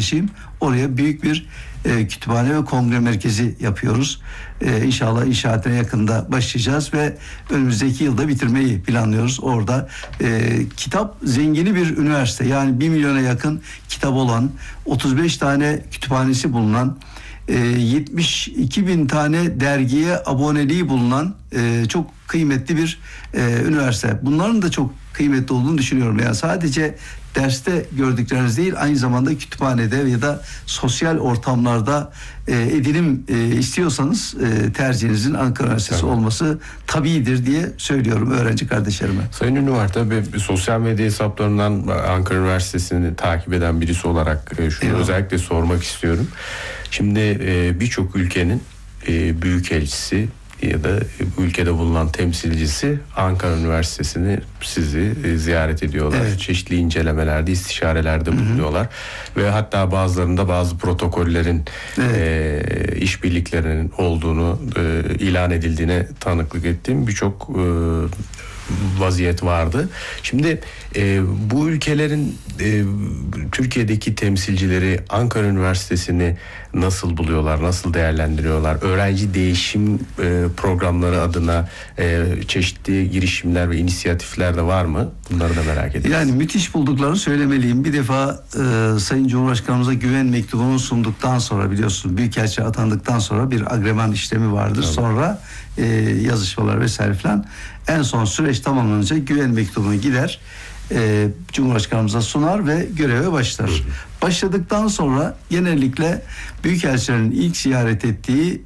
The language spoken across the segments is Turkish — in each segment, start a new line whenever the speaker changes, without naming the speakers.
paylaşayım. Oraya büyük bir kütüphane ve kongre merkezi yapıyoruz. İnşallah inşaatına yakında başlayacağız ve önümüzdeki yılda bitirmeyi planlıyoruz. Orada kitap zengini bir üniversite. Yani 1 milyona yakın kitap olan, 35 tane kütüphanesi bulunan, 72 bin tane dergiye aboneliği bulunan çok kıymetli bir üniversite. Bunların da çok kıymetli olduğunu düşünüyorum. Yani sadece derste gördükleriniz değil, aynı zamanda kütüphanede ya da sosyal ortamlarda edinim istiyorsanız tercihinizin Ankara Üniversitesi olması tabiidir diye söylüyorum öğrenci kardeşlerime.
Sayın Ünüvar, tabii sosyal medya hesaplarından Ankara Üniversitesi'ni takip eden birisi olarak şunu özellikle sormak istiyorum. Şimdi birçok ülkenin büyükelçisi ya da ülkede bulunan temsilcisi Ankara Üniversitesi'ni sizi ziyaret ediyorlar. Evet. Çeşitli incelemelerde, istişarelerde bulunuyorlar. Ve hatta bazılarında bazı protokollerin, işbirliklerinin olduğunu ilan edildiğine tanıklık ettiğim birçok vaziyet vardı. Şimdi bu ülkelerin Türkiye'deki temsilcileri Ankara Üniversitesi'ni nasıl buluyorlar, nasıl değerlendiriyorlar? Öğrenci değişim programları adına çeşitli girişimler ve inisiyatifler de var mı? Bunları da merak ediyoruz.
Yani müthiş bulduklarını söylemeliyim. Bir defa Sayın Cumhurbaşkanımıza güven mektubunu sunduktan sonra, biliyorsunuz Büyükelçi atandıktan sonra bir agreman işlemi vardır. Tabii. Sonra yazışmalar vesaire falan. En son süreç tamamlanınca güven mektubunu gider, Cumhurbaşkanımıza sunar ve göreve başlar. Başladıktan sonra genellikle büyükelçilerin ilk ziyaret ettiği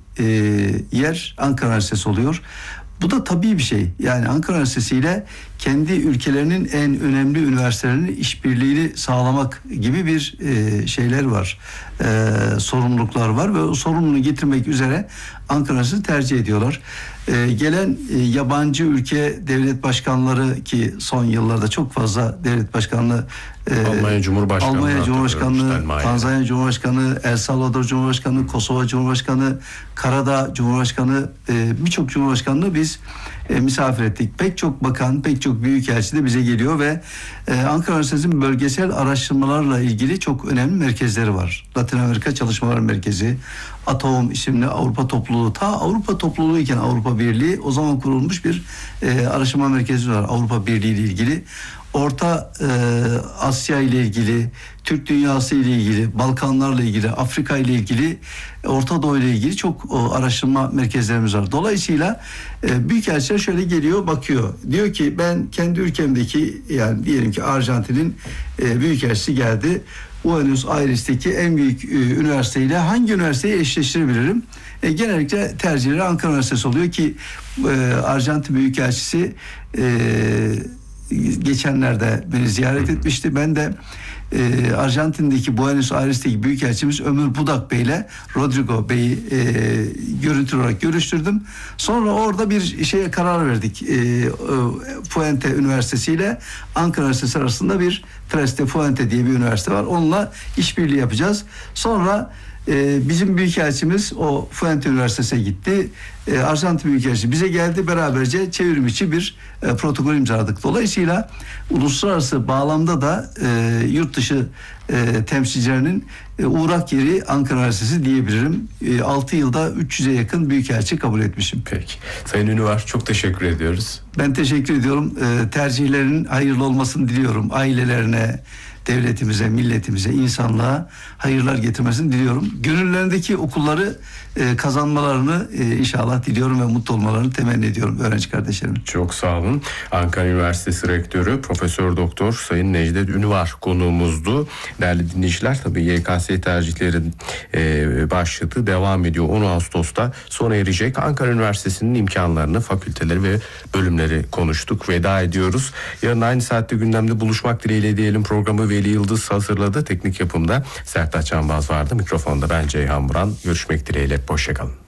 yer Ankara Üniversitesi oluyor. Bu da tabii bir şey. Yani Ankara Üniversitesi ile kendi ülkelerinin en önemli üniversitelerinin işbirliğini sağlamak gibi bir şeyler var. Sorumluluklar var ve o sorumluluğu getirmek üzere Ankara Üniversitesi'ni tercih ediyorlar. Gelen yabancı ülke devlet başkanları, ki son yıllarda çok fazla devlet başkanlığı,
Almanya Cumhurbaşkanlığı,
Tanzanya Cumhurbaşkanı, El Salvador Cumhurbaşkanı, Kosova Cumhurbaşkanı, Karadağ Cumhurbaşkanı, birçok Cumhurbaşkanlığı biz misafir ettik. Pek çok bakan, pek çok büyükelçi de bize geliyor ve Ankara Üniversitesi'nin bölgesel araştırmalarla ilgili çok önemli merkezleri var. Latin Amerika Çalışmalar Merkezi, ATOM isimli Avrupa Topluluğu, ta Avrupa Topluluğu iken Avrupa Birliği o zaman kurulmuş bir araştırma merkezi var Avrupa Birliği ile ilgili. Orta Asya ile ilgili, Türk dünyası ile ilgili, Balkanlarla ilgili, Afrika ile ilgili, Orta Doğu ile ilgili çok araştırma merkezlerimiz var. Dolayısıyla büyükelçiler şöyle geliyor, bakıyor. Diyor ki ben kendi ülkemdeki, yani diyelim ki Arjantin'in büyükelçisi geldi. Buenos Aires'teki en büyük üniversiteyle hangi üniversiteyi eşleştirebilirim? Genellikle tercihleri Ankara Üniversitesi oluyor ki Arjantin Büyükelçisi geçenlerde beni ziyaret etmişti. Ben de Arjantin'deki Buenos Aires'teki büyükelçimiz Ömür Budak Bey ile Rodrigo Bey'i görüntülü olarak görüştürdüm. Sonra orada bir şeye karar verdik. Fuente Üniversitesi ile Ankara Üniversitesi arasında bir Tres Fuente diye bir üniversite var. Onunla işbirliği yapacağız. Sonra bizim büyükelçimiz o Fuente Üniversitesi'ne gitti. Arjantin Büyükelçisi bize geldi. Beraberce çevrim içi bir protokol imzaladık. Dolayısıyla uluslararası bağlamda da yurt dışı temsilcilerinin uğrak yeri Ankara Üniversitesi diyebilirim. 6 yılda 300'e yakın büyükelçi kabul etmişim.
Peki. Sayın Ünüvar, çok teşekkür ediyoruz.
Ben teşekkür ediyorum. Tercihlerinin hayırlı olmasını diliyorum. Ailelerine, devletimize, milletimize, insanlığa hayırlar getirmesini diliyorum. Gönüllerindeki okulları kazanmalarını inşallah diliyorum ve mutlu olmalarını temenni ediyorum öğrenci kardeşlerim.
Çok sağ olun. Ankara Üniversitesi Rektörü Profesör Doktor Sayın Necdet Ünüvar konuğumuzdu. Değerli dinleyiciler, tabii YKS tercihleri başladı, devam ediyor. 10 Ağustos'ta sona erecek. Ankara Üniversitesi'nin imkanlarını, fakülteleri ve bölümleri konuştuk. Veda ediyoruz. Yarın aynı saatte gündemde buluşmak dileğiyle diyelim. Programı Veli Yıldız hazırladı. Teknik yapımda Sertaç Canbaz vardı. Mikrofonda ben Ceyhan Buran. Görüşmek dileğiyle. Hoşçakalın.